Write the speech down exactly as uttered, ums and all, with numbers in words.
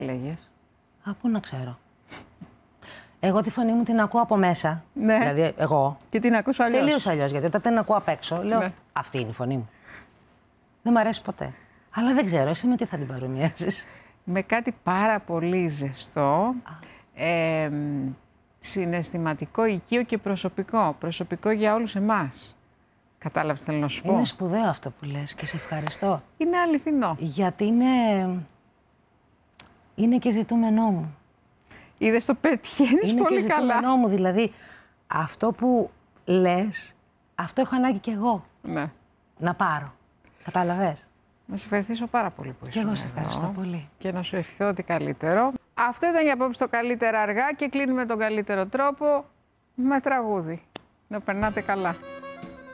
Λέγες. Α, πού να ξέρω. Εγώ τη φωνή μου την ακούω από μέσα. Ναι. Δηλαδή, εγώ. Και την ακούς αλλιώς. Τελείως αλλιώς. Γιατί όταν την ακούω απ' έξω, λέω Ναι. αυτή είναι η φωνή μου. Δεν μ' αρέσει ποτέ. Αλλά δεν ξέρω, εσύ με τι θα την παρομοιάσεις? Με κάτι πάρα πολύ ζεστό, ε, συναισθηματικό, οικείο και προσωπικό. Προσωπικό για όλους εμάς. Κατάλαβες, θέλω να σου πω. Είναι σπουδαίο αυτό που λες και σε ευχαριστώ. Είναι αληθινό. Γιατί είναι, είναι και ζητούμενό μου. Είδες, το πετυχαίνεις Είναι πολύ και καλά. ζητούμενό μου, δηλαδή αυτό που λες, αυτό έχω ανάγκη κι εγώ Ναι. να πάρω. Κατάλαβες? Να σε ευχαριστήσω πάρα πολύ που Και ήσουν εγώ σε εδώ ευχαριστώ πολύ. και να σου ευχηθώ ότι καλύτερο. Αυτό ήταν για απόψε το καλύτερα αργά και κλείνουμε τον καλύτερο τρόπο με τραγούδι. Να περνάτε καλά.